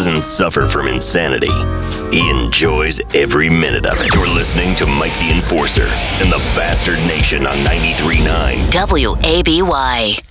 doesn't suffer from insanity. He enjoys every minute of it. You're listening to Mike the Enforcer and the Bastard Nation on 93.9 WABY.